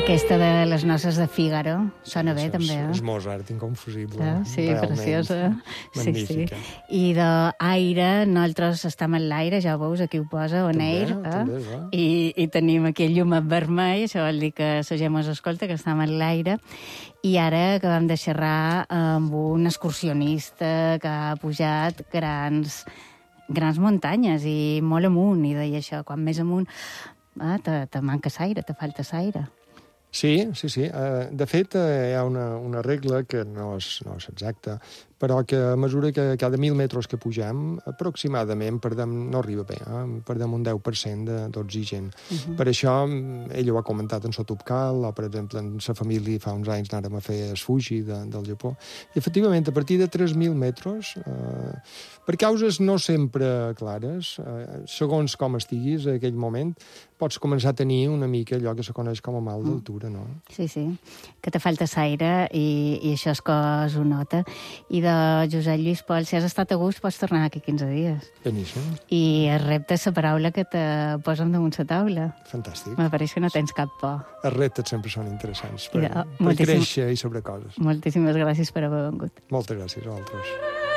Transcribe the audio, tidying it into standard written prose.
Aquesta de les noces de Fígaro sona bé, també, És Mozart, inconfusible. Sí, preciosa. Magnífica. I d'Aire, nosaltres estem en l'aire, ja ho veus, aquí ho posa, On Air. També, I tenim aquí el llum vermell, això vol dir que la gent ens escolta, que estem en l'aire. I ara acabem de xerrar amb un excursionista que ha pujat grans muntanyes i molt amunt, i deia això, quan més amunt te manca l'aire, te falta l'aire. Sí. De fet, hi ha una regla que no és exacta, però que a mesura que cada 1.000 metres que pugem, aproximadament no arriba bé, perdem un 10% d'oxigen. Per això, ell ho ha comentat en Sotopcal, o, per exemple, en sa família fa uns anys anàrem a fer el Fuji del Japó. I, efectivament, a partir de 3.000 metres, per causes no sempre clares, segons com estiguis en aquell moment, pots començar a tenir una mica allò que se coneix com a mal d'altura, no? Sí, que te falta l'aire i això és que es ho nota. I de Josep Lluís Pol, si has estat a gust, pots tornar aquí 15 dies. Beníssim. I el repte és la paraula que te posen damunt la taula. Fantàstic. M'apareix que no tens cap por. Els reptes sempre són interessants per Moltíssim... créixer i sobre coses. Moltíssimes gràcies per haver vengut. Moltes gràcies a vosaltres.